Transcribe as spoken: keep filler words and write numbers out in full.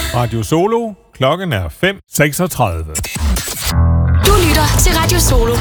Radio Solo. Klokken er fem seksogtredive. Du lytter til Radio Solo